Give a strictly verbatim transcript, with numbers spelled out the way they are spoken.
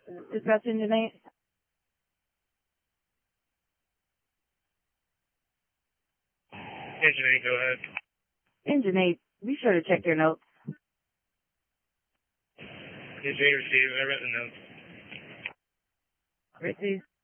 Dispatch Engine eight. Engine eight, go ahead. Engine eight, be sure to check your notes. Engine eight received. I read the notes. Received.